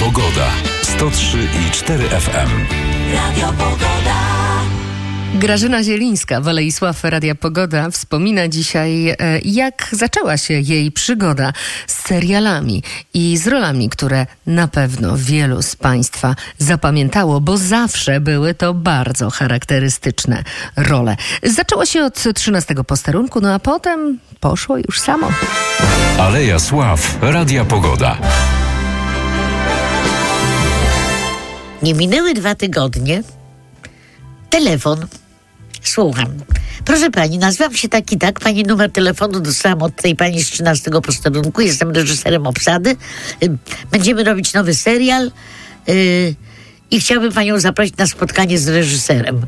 Pogoda. 103,4 FM. Radio Pogoda. Grażyna Zielińska, Waleisław, Radia Pogoda, wspomina dzisiaj, jak zaczęła się jej przygoda z serialami i z rolami, które na pewno wielu z Państwa zapamiętało, bo zawsze były to bardzo charakterystyczne role. Zaczęło się od 13 posterunku, no a potem poszło już samo. Aleja Sław, Radia Pogoda. Nie minęły 2 tygodnie. Telefon. Słucham. Proszę pani, nazywam się tak i tak. Pani numer telefonu dostałam od tej pani z 13 posterunku. Jestem reżyserem obsady. Będziemy robić nowy serial i chciałbym panią zaprosić na spotkanie z reżyserem.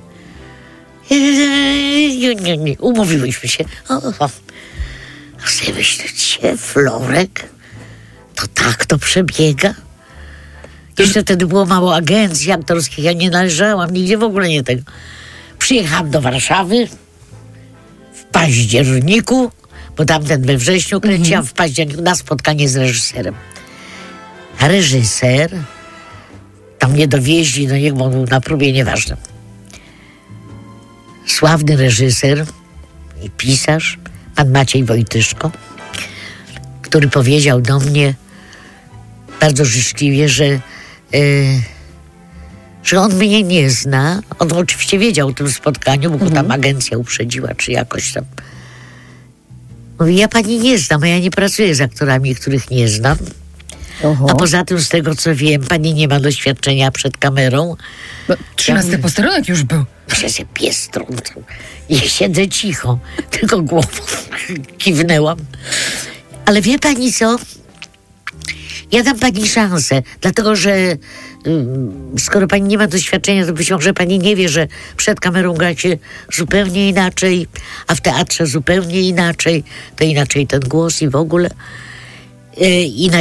Nie. Umówiłyśmy się. Chcę myśleć się, Florek? To tak to przebiega? Jeszcze wtedy było mało agencji aktorskich, ja nie należałam, nigdzie w ogóle nie tego. Przyjechałam do Warszawy w październiku, bo tamten we wrześniu kręciłam w październiku na spotkanie z reżyserem. A reżyser, tam mnie dowieźli, no niech on był na próbie, nieważne. Sławny reżyser i pisarz, pan Maciej Wojtyszko, który powiedział do mnie bardzo życzliwie, że on mnie nie zna. On oczywiście wiedział o tym spotkaniu, bo go tam agencja uprzedziła, czy jakoś tam. Mówi, ja pani nie znam, a ja nie pracuję z aktorami, których nie znam. A poza tym, z tego co wiem, pani nie ma doświadczenia przed kamerą. 13 posterunek już był. Muszę się pies trącał. Ja siedzę cicho, tylko głową kiwnęłam. Ale wie pani co? Ja dam pani szansę, dlatego że skoro pani nie ma doświadczenia, to być może pani nie wie, że przed kamerą gra się zupełnie inaczej, a w teatrze zupełnie inaczej. To inaczej ten głos i w ogóle.